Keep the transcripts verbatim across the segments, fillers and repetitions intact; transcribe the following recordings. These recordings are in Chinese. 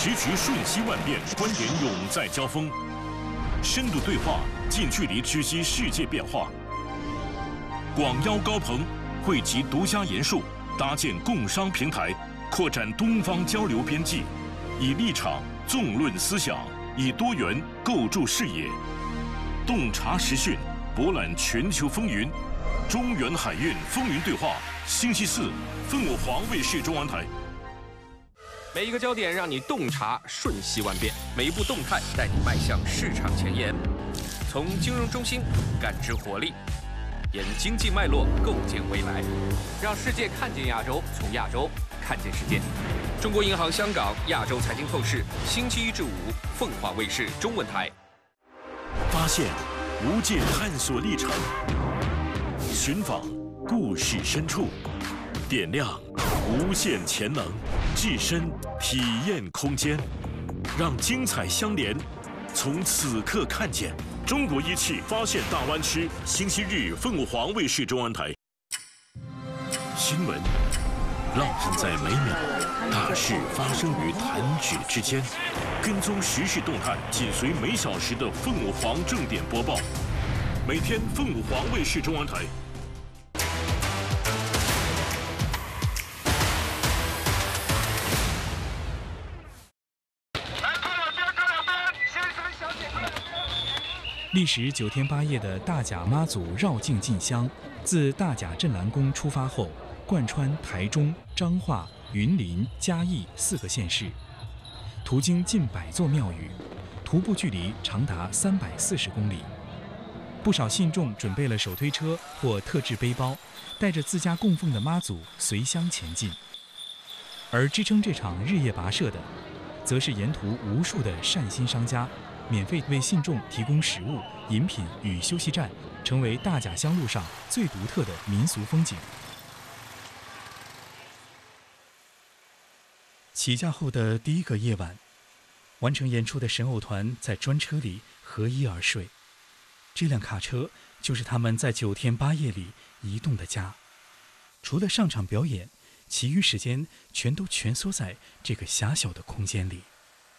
时局瞬息万变，观点永在交锋，深度对话，近距离直击世界变化。广邀高朋，汇集独家研述，搭建共商平台，扩展东方交流边际，以立场纵论思想，以多元构筑视野，洞察时讯，博览全球风云。中原海运风云对话，星期四，凤凰卫视中文台。 每一个焦点让你洞察瞬息万变，每一步动态带你迈向市场前沿。从金融中心感知活力，沿经济脉络构建未来，让世界看见亚洲，从亚洲看见世界。中国银行香港亚洲财经透视，星期一至五，凤凰卫视中文台。 发现无界探索历程，寻访故事深处，点亮无限潜能，置身体验空间，让精彩相连。从此刻看见中国一汽发现大湾区，星期日凤凰卫视中文台。新闻烙印在每秒，大事发生于弹指之间。跟踪时事动态，紧随每小时的凤凰正点播报。每天凤凰卫视中文台。 历时九天八夜的大甲妈祖绕境进香，自大甲镇澜宫出发后，贯穿台中、彰化、云林、嘉义四个县市，途经近百座庙宇，徒步距离长达三百四十公里。不少信众准备了手推车或特制背包，带着自家供奉的妈祖随香前进。而支撑这场日夜跋涉的，则是沿途无数的善心商家，免费为信众提供食物、饮品与休息站，成为大甲乡路上最独特的民俗风景。起驾后的第一个夜晚，完成演出的神偶团在专车里合衣而睡。这辆卡车就是他们在九天八夜里移动的家。除了上场表演，其余时间全都蜷缩在这个狭小的空间里。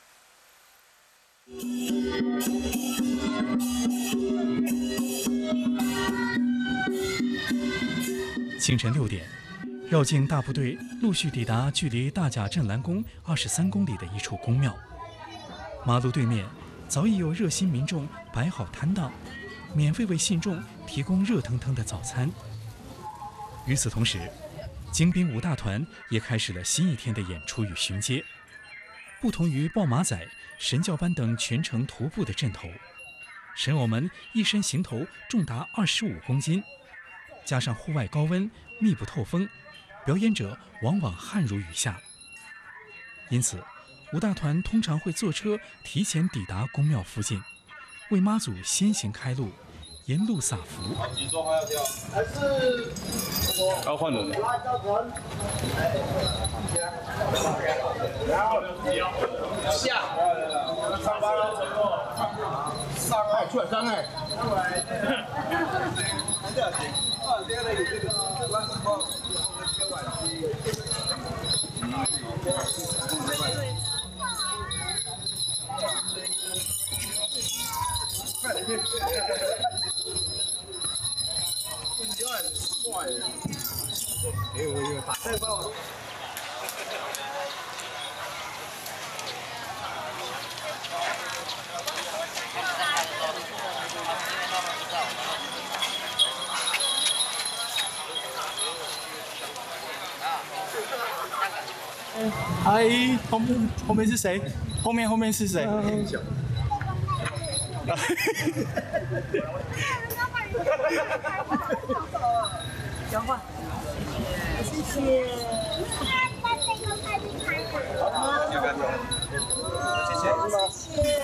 清晨六点，绕境大部队陆续抵达距离大甲镇澜宫二十三公里的一处宫庙。马路对面早已有热心民众摆好摊档，免费为信众提供热腾腾的早餐。与此同时，精兵五大团也开始了新一天的演出与巡街。不同于抱马仔、神教班等全程徒步的阵头，神偶们一身行头重达二十五公斤，加上户外高温密不透风，表演者往往汗如雨下。因此，五大团通常会坐车提前抵达宫庙附近，为妈祖先行开路，沿路撒福。 你说话要跳，还是要换人？然后下，上班了，上海出来，上海。这样行，啊，这个有这个万什么？这晚期。哎，我有把太棒了。 哎，后面后面是谁？后面后面是谁？ 交换，谢谢。谢谢。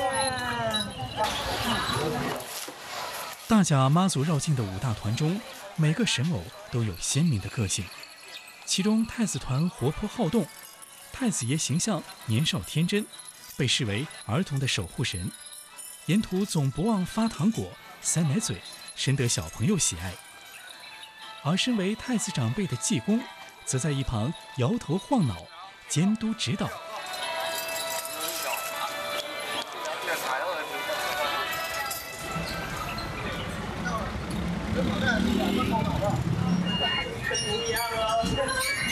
大甲妈祖绕境的五大团中，每个神偶都有鲜明的个性。其中太子团活泼好动，太子爷形象年少天真，被视为儿童的守护神。沿途总不忘发糖果、塞奶嘴，深得小朋友喜爱。而身为太子长辈的济公，则在一旁摇头晃脑，监督指导。 不一样哦。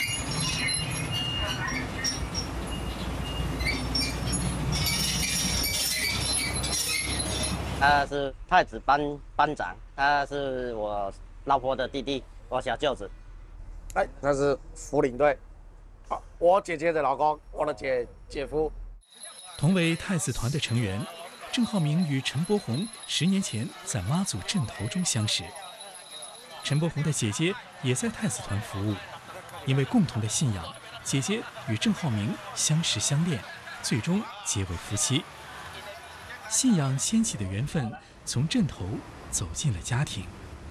他是太子班班长，他是我老婆的弟弟，我小舅子。 哎，他是福领队，啊，我姐姐的老公，我的姐姐夫。 同为太子团的成员，郑浩明与陈柏宏十年前在妈祖阵头中相识。陈柏宏的姐姐也在太子团服务，因为共同的信仰，姐姐与郑浩明相识相恋，最终结为夫妻。信仰掀起的缘分，从阵头走进了家庭。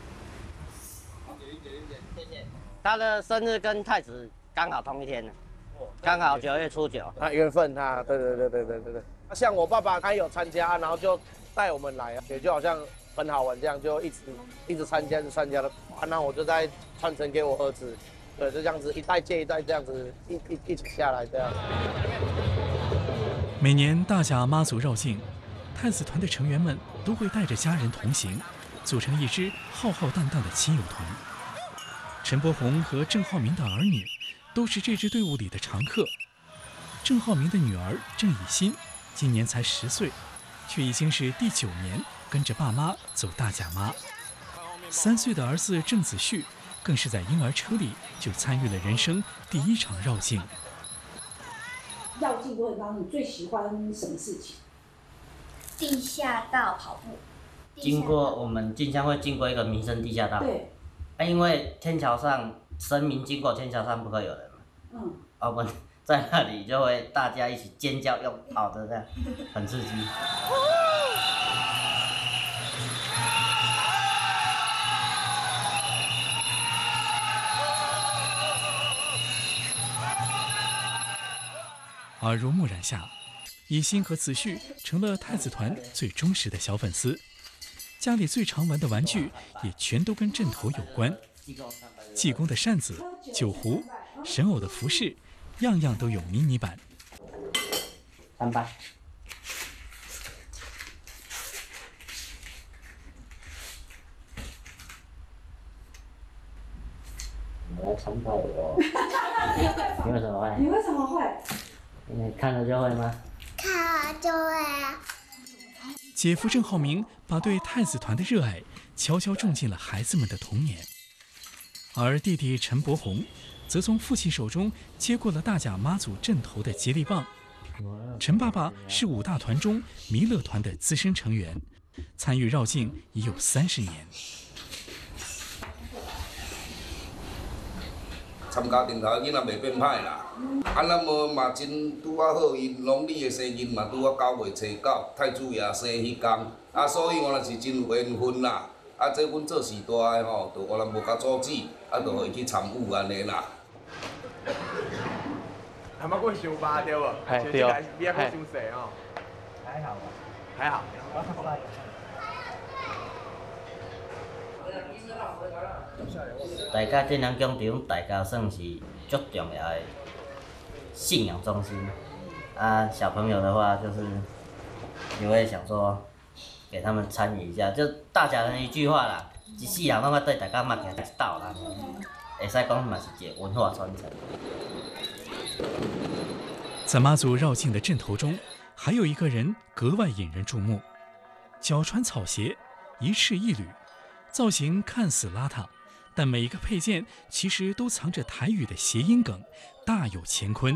他的生日跟太子刚好同一天呢，刚好九月初九。 啊，缘分啊，对对对对对对对。像我爸爸他有参加，然后就带我们来，也就好像很好玩这样，就一直一直参加，一直参加了。啊，那我就再传承给我儿子，对，就这样子一代接一代这样子一一一起下来这样。 每年大甲妈祖绕境，太子团的成员们都会带着家人同行，组成一支浩浩荡荡的亲友团。陈柏宏和郑浩明的儿女都是这支队伍里的常客。郑浩明的女儿郑以欣今年才十岁，却已经是第九年跟着爸妈走大甲妈。三岁的儿子郑子旭更是在婴儿车里就参与了人生第一场绕境。 绕境过程当中，你最喜欢什么事情？ 地下道跑步。 经过我们进香会经过一个民生地下道。 对。 啊，因为天桥上神明经过天桥上不可以有人嘛。嗯。啊，我们在那里就会大家一起尖叫，用跑的这样，很刺激。 耳濡目染下，以欣和子旭成了太子团最忠实的小粉丝。家里最常玩的玩具也全都跟阵头有关，济公的扇子、酒壶、神偶的服饰，样样都有迷你版。 三拜。我要参拜哦。你为什么会？ 你为什么会？ 因为看了就会吗？ 看了就会啊。 姐夫郑浩明把对太子团的热爱悄悄种进了孩子们的童年，而弟弟陈柏宏则从父亲手中接过了大甲妈祖阵头的接力棒。陈爸爸是五大团中弥勒团的资深成员，参与绕境已有三十年。 参加阵头囡仔袂变歹啦，啊，那么嘛真拄啊好，因农历的生日嘛拄啊九月初九，太子爷生迄天，啊，所以我若是真有缘分啦。啊，这阮做时代的吼，就我若无甲阻止，啊，就会去参与安尼啦。 还冇过伤疤对无？ 嘿对哦。 你还过伤细哦？还好吧。还好。 大家这两工场，大家算是足重要的信仰中心。啊，小朋友的话就是也会想说，给他们参与一下，就大家人一句话啦，一世人拢要对大家擘起一道啦，会使讲嘛是一个文化传承。 在妈祖绕境的阵头中，还有一个人格外引人注目，脚穿草鞋，一赤一缕，造型看似邋遢，但每一个配件其实都藏着台语的谐音梗，大有乾坤。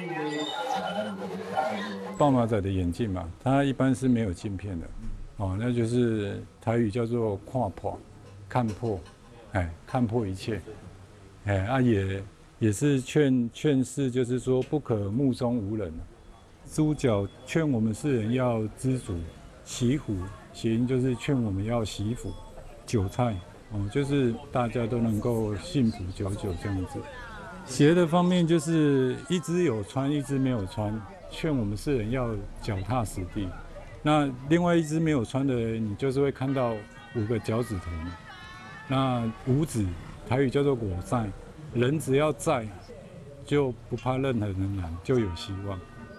豹马仔的眼镜嘛，它一般是没有镜片的，哦，那就是台语叫做看破，看破，哎，看破一切，哎，啊也也是劝劝世，就是说不可目中无人。猪脚劝我们世人要知足，祈福，谐音就是劝我们要惜福，韭菜。哦，就是大家都能够幸福久久这样子。鞋的方面就是一只有穿，一只没有穿，劝我们世人要脚踏实地。那另外一只没有穿的，你就是会看到五个脚趾头。那五指台语叫做果在，人只要在，就不怕任何人拦，就有希望。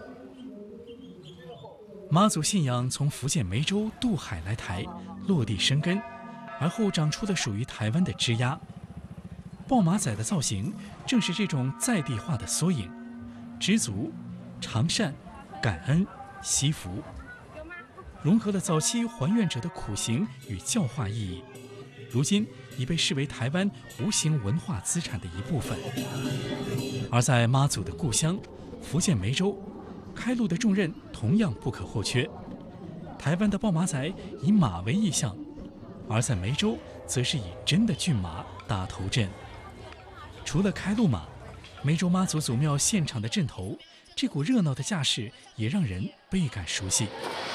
妈祖信仰从福建梅州渡海来台，落地生根。而后长出了属于台湾的枝桠。 抱马仔的造型正是这种在地化的缩影，知足、常善、感恩、惜福，融合了早期还愿者的苦行与教化意义，如今已被视为台湾无形文化资产的一部分。而在妈祖的故乡福建梅州，开路的重任同样不可或缺。台湾的抱马仔以马为意象，而在梅州则是以真的骏马打头阵。除了开路马，梅州妈祖祖庙现场的阵头，这股热闹的架势也让人倍感熟悉。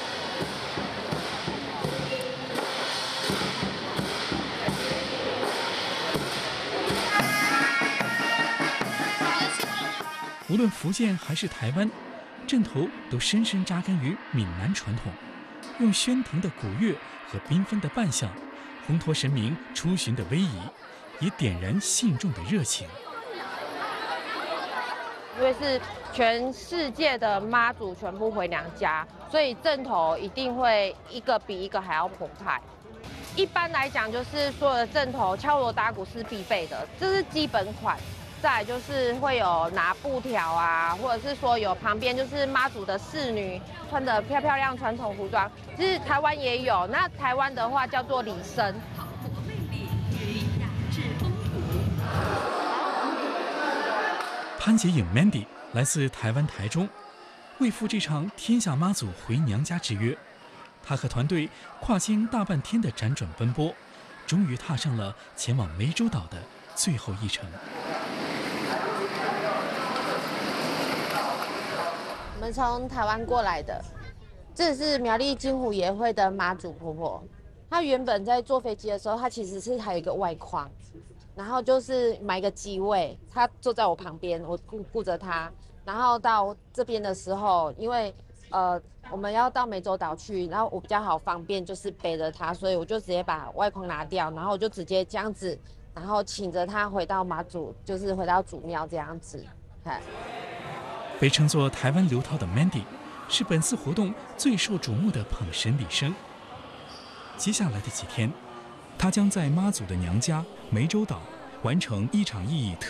无论福建还是台湾，阵头都深深扎根于闽南传统，用喧腾的鼓乐和缤纷的扮相，烘托神明出巡的威仪，也点燃信众的热情。 因为是全世界的妈祖全部回娘家，所以阵头一定会一个比一个还要澎湃。一般来讲，就是所有的阵头敲锣打鼓是必备的，这是基本款。再来就是会有拿布条啊，或者是说有旁边就是妈祖的侍女穿着漂漂亮传统服装，其实台湾也有。那台湾的话叫做礼生。 潘洁颖 Mandy 来自台湾台中，为赴这场天下妈祖回娘家之约，她和团队跨经大半天的辗转奔波，终于踏上了前往湄洲岛的最后一程。 我们从台湾过来的，这是苗栗金湖爷会的妈祖婆婆。她原本在坐飞机的时候，她其实是还有一个外框，然后就是买一个机位，她坐在我旁边，我顾顾着她。然后到这边的时候，因为呃我们要到湄洲岛去，然后我比较好方便，就是背着她，所以我就直接把外框拿掉，然后我就直接这样子，然后请着她回到妈祖，就是回到祖庙这样子，哎。 被称作台湾刘涛的 Mandy 是本次活动最受瞩目的捧神礼生。接下来的几天，她将在妈祖的娘家湄洲岛完成一场意义特